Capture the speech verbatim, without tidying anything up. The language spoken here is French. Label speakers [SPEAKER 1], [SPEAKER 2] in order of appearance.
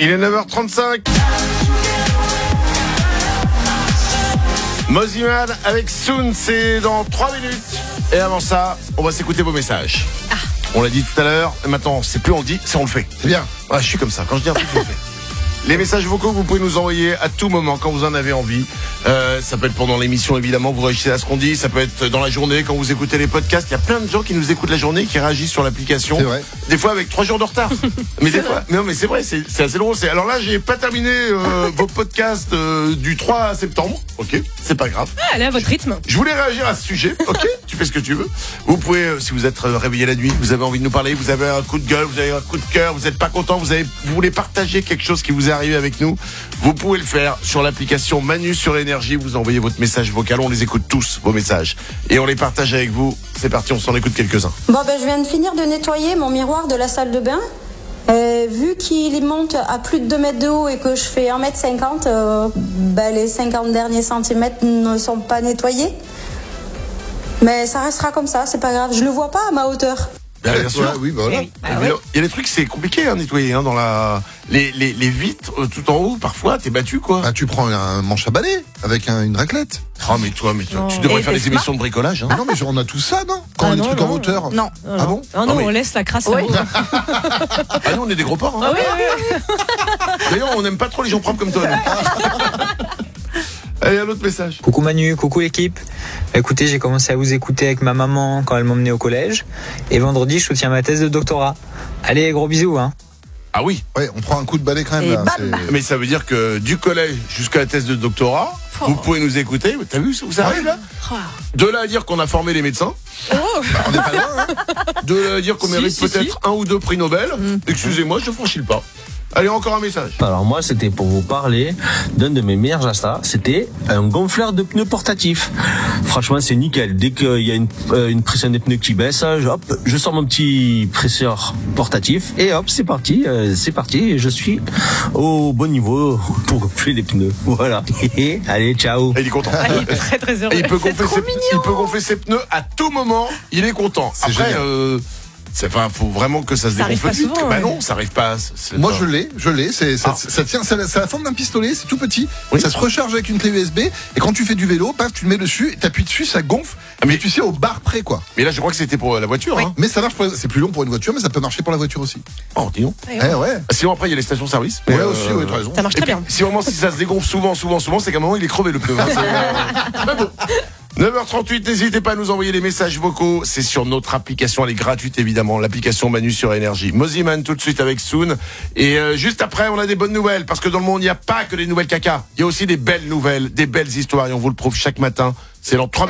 [SPEAKER 1] Il est neuf heures trente-cinq. Mosiman avec Soon, c'est dans trois minutes. Et avant ça, on va s'écouter vos messages. Ah. On l'a dit tout à l'heure, et maintenant, c'est plus on le dit, c'est on le fait. C'est bien. Ouais, je suis comme ça. Quand je dis un truc, je le fais. Les messages vocaux, vous pouvez nous envoyer à tout moment quand vous en avez envie. Euh, ça peut être pendant l'émission, évidemment, vous réagissez à ce qu'on dit. Ça peut être dans la journée, quand vous écoutez les podcasts. Il y a plein de gens qui nous écoutent la journée, qui réagissent sur l'application. C'est vrai. Des fois avec trois jours de retard. mais des fois, mais non, mais c'est vrai, c'est, c'est assez drôle. C'est, alors là, j'ai pas terminé euh, vos podcasts euh, du trois septembre. Ok, c'est pas grave.
[SPEAKER 2] Ah, allez à votre rythme.
[SPEAKER 1] Je voulais réagir à ce sujet. Ok, tu fais ce que tu veux. Vous pouvez, euh, si vous êtes euh, réveillé la nuit, vous avez envie de nous parler, vous avez un coup de gueule, vous avez un coup de cœur, vous êtes pas content, vous avez, vous voulez partager quelque chose qui vous est arrivé avec nous. Vous pouvez le faire sur l'application Manu sur Énergie. Vous envoyez votre message vocal. On les écoute tous, vos messages. Et on les partage avec vous. C'est parti, on s'en écoute quelques-uns.
[SPEAKER 3] Bon, ben, je viens de finir de nettoyer mon miroir de la salle de bain. Euh, vu qu'il monte à plus de deux mètres de haut et que je fais un mètre cinquante, euh, ben, les cinquante derniers centimètres ne sont pas nettoyés. Mais ça restera comme ça, c'est pas grave. Je le vois pas à ma hauteur.
[SPEAKER 1] Bien, bien sûr.
[SPEAKER 4] Ouais, oui, bah voilà.
[SPEAKER 1] Ah, ouais. Il y a des trucs, c'est compliqué à nettoyer, hein, dans la, les, les, les vitres, euh, tout en haut, parfois, t'es battu, quoi.
[SPEAKER 4] Bah, tu prends un manche à balai avec un, une raclette.
[SPEAKER 1] Oh, mais toi, mais toi, tu devrais
[SPEAKER 2] Et
[SPEAKER 1] faire des
[SPEAKER 2] smart.
[SPEAKER 1] émissions de bricolage, hein.
[SPEAKER 4] Ah non, mais on a tout ça, non? Quand
[SPEAKER 2] Ah
[SPEAKER 4] on a des
[SPEAKER 2] non,
[SPEAKER 4] trucs
[SPEAKER 2] non,
[SPEAKER 4] en hauteur.
[SPEAKER 5] Non.
[SPEAKER 4] Ah bon?
[SPEAKER 2] Non, non,
[SPEAKER 1] Non, mais-
[SPEAKER 2] on laisse la crasse
[SPEAKER 5] Ouais.
[SPEAKER 2] là-haut.
[SPEAKER 1] Ah, nous, on est des gros porcs, hein.
[SPEAKER 2] Ah oui, oui, oui.
[SPEAKER 1] D'ailleurs, on n'aime pas trop les gens propres comme toi, nous. Allez, un autre message.
[SPEAKER 6] Coucou Manu, coucou l'équipe. Écoutez, j'ai commencé à vous écouter avec ma maman quand elle m'emmenait au collège. Et vendredi, je soutiens ma thèse de doctorat. Allez, gros bisous, hein.
[SPEAKER 1] Ah oui.
[SPEAKER 4] Ouais, on prend un coup de balai quand même,
[SPEAKER 5] Et
[SPEAKER 4] là.
[SPEAKER 5] bam.
[SPEAKER 4] c'est-
[SPEAKER 1] Mais ça veut dire que du collège jusqu'à la thèse de doctorat, vous pouvez nous écouter. T'as vu où ça arrive, là? De là à dire qu'on a formé les médecins.
[SPEAKER 4] On est pas loin, hein.
[SPEAKER 1] De là à dire qu'on
[SPEAKER 2] Si,
[SPEAKER 1] mérite
[SPEAKER 2] si,
[SPEAKER 1] peut-être un ou deux prix Nobel. Excusez-moi, je franchis le pas. Allez, encore un message.
[SPEAKER 7] Alors moi, c'était pour vous parler d'un de mes meilleurs achats. C'était un gonfleur de pneus portatif. Franchement, c'est nickel. Dès qu'il y a une, euh, une pression des pneus qui baisse, hop, je sors mon petit presseur portatif et hop, c'est parti, euh, c'est parti. Et je suis au bon niveau pour gonfler les pneus. Voilà. Allez, ciao.
[SPEAKER 1] Et il est content.
[SPEAKER 2] Ah, il est très très heureux.
[SPEAKER 1] Et il peut, gonfler
[SPEAKER 2] trop
[SPEAKER 1] ses,
[SPEAKER 2] mignon.
[SPEAKER 1] il peut gonfler ses pneus à tout moment. Il est content.
[SPEAKER 4] C'est
[SPEAKER 1] Après,
[SPEAKER 4] génial.
[SPEAKER 1] euh, c'est, enfin, faut vraiment que ça se
[SPEAKER 2] Ça arrive
[SPEAKER 1] dégonfle
[SPEAKER 2] pas
[SPEAKER 1] vite.
[SPEAKER 2] souvent,
[SPEAKER 1] Bah
[SPEAKER 2] ouais.
[SPEAKER 1] non, ça arrive pas. C'est
[SPEAKER 4] Moi
[SPEAKER 1] pas-
[SPEAKER 4] je l'ai, je l'ai, c'est, ça,
[SPEAKER 1] Ah.
[SPEAKER 4] ça tient, c'est la, c'est la forme d'un pistolet, c'est tout petit,
[SPEAKER 1] Oui.
[SPEAKER 4] ça se recharge avec une clé U S B, et quand tu fais du vélo, paf, tu le mets dessus, t'appuies dessus, ça gonfle,
[SPEAKER 1] Ah, mais-
[SPEAKER 4] mais tu sais au bar près quoi.
[SPEAKER 1] Mais là, je crois que c'était pour la voiture. Hein.
[SPEAKER 4] Mais ça marche, pour, c'est plus long pour une voiture, mais ça peut marcher pour la voiture aussi.
[SPEAKER 1] Oh, dis donc.
[SPEAKER 2] Ouais,
[SPEAKER 4] Eh ouais.
[SPEAKER 1] Sinon, après, il y a les stations-service.
[SPEAKER 4] Ouais
[SPEAKER 1] Mais,
[SPEAKER 4] aussi,
[SPEAKER 1] euh,
[SPEAKER 4] ouais, t'as raison.
[SPEAKER 2] Ça marche
[SPEAKER 1] Et
[SPEAKER 2] très
[SPEAKER 1] puis,
[SPEAKER 2] bien.
[SPEAKER 1] si vraiment si ça se dégonfle souvent, souvent, souvent, c'est qu'à un moment il est crevé le pneu. Hein. C'est- Mais bon. neuf heures trente-huit, n'hésitez pas à nous envoyer les messages vocaux. C'est sur notre application, elle est gratuite évidemment, l'application Manu sur Énergie. Mosiman tout de suite avec Soon. Et euh, juste après, on a des bonnes nouvelles parce que dans le monde, il n'y a pas que des nouvelles caca. Il y a aussi des belles nouvelles, des belles histoires et on vous le prouve chaque matin. C'est dans trois minutes.